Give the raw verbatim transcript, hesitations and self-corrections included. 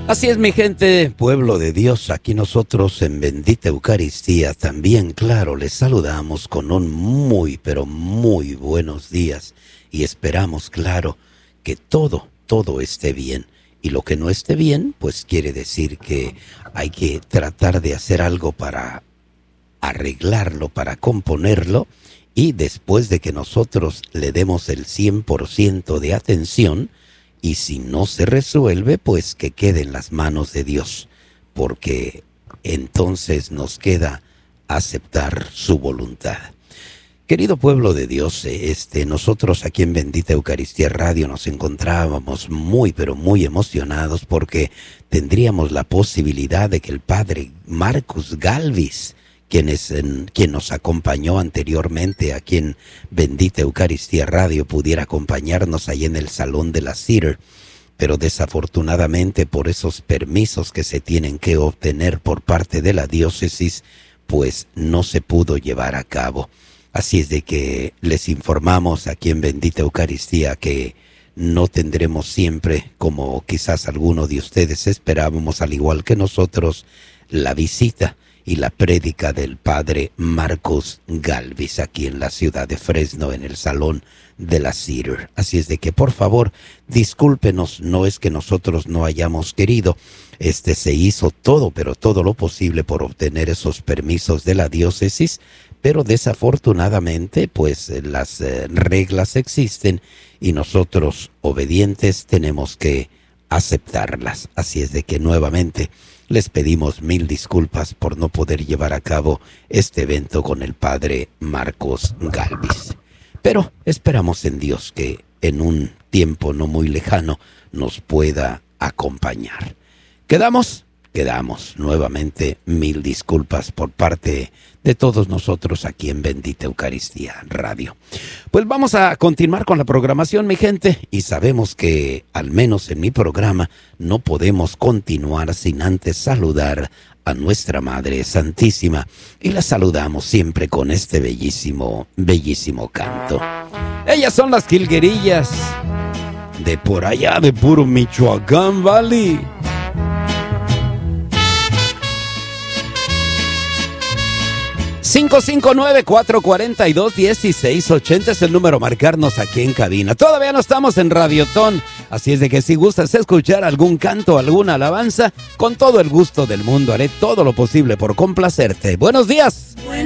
Así es, mi gente, pueblo de Dios, aquí nosotros en Bendita Eucaristía también, claro, les saludamos con un muy, pero muy buenos días y esperamos, claro, que todo, todo esté bien. Y lo que no esté bien, pues quiere decir que hay que tratar de hacer algo para arreglarlo, para componerlo, y después de que nosotros le demos el cien por ciento de atención, y si no se resuelve, pues que quede en las manos de Dios, porque entonces nos queda aceptar su voluntad. Querido pueblo de Dios, este, nosotros aquí en Bendita Eucaristía Radio nos encontrábamos muy, pero muy emocionados porque tendríamos la posibilidad de que el padre Marcus Galvis, quien, es, en, quien nos acompañó anteriormente aquí en Bendita Eucaristía Radio, pudiera acompañarnos ahí en el Salón de la Cedar, pero desafortunadamente por esos permisos que se tienen que obtener por parte de la diócesis, pues no se pudo llevar a cabo. Así es de que les informamos aquí en Bendita Eucaristía que no tendremos siempre, como quizás algunos de ustedes esperábamos, al igual que nosotros, la visita y la prédica del padre Marcus Galvis aquí en la ciudad de Fresno, en el Salón de la Cedar. Así es de que, por favor, discúlpenos, no es que nosotros no hayamos querido, este se hizo todo, pero todo lo posible por obtener esos permisos de la diócesis, pero desafortunadamente, pues las eh, reglas existen y nosotros, obedientes, tenemos que aceptarlas. Así es de que nuevamente les pedimos mil disculpas por no poder llevar a cabo este evento con el padre Marcos Galvis. Pero esperamos en Dios que en un tiempo no muy lejano nos pueda acompañar. ¿Quedamos? Quedamos. Nuevamente mil disculpas por parte de todos nosotros aquí en Bendita Eucaristía Radio. Pues vamos a continuar con la programación, mi gente, y sabemos que, al menos en mi programa, no podemos continuar sin antes saludar a nuestra Madre Santísima, y la saludamos siempre con este bellísimo, bellísimo canto. Ellas son las Jilguerillas, de por allá, de puro Michoacán, ¿vale? cinco cinco nueve, cuatro cuatro dos, uno seis ocho cero es el número, marcarnos aquí en cabina. Todavía no estamos en Radiotón, así es de que si gustas escuchar algún canto, alguna alabanza, con todo el gusto del mundo haré todo lo posible por complacerte. Buenos días.